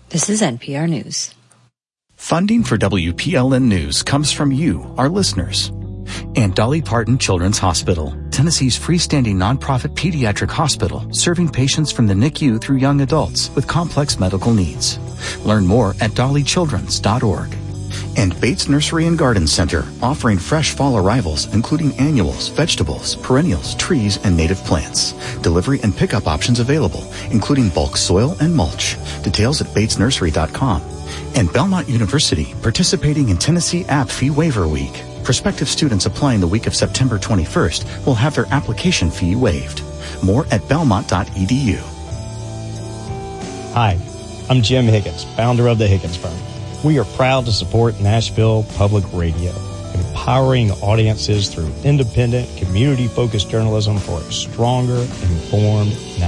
This is NPR News. Funding for WPLN News comes from you, our listeners. And Dolly Parton Children's Hospital, Tennessee's freestanding nonprofit pediatric hospital serving patients from the NICU through young adults with complex medical needs. Learn more at dollychildrens.org. And Bates Nursery and Garden Center, offering fresh fall arrivals, including annuals, vegetables, perennials, trees, and native plants. Delivery and pickup options available, including bulk soil and mulch. Details at batesnursery.com. And Belmont University, participating in Tennessee App Fee Waiver Week. Prospective students applying the week of September 21st will have their application fee waived. More at belmont.edu. Hi, I'm Jim Higgins, founder of the Higgins Firm. We are proud to support Nashville Public Radio, empowering audiences through independent, community-focused journalism for a stronger, informed Nashville.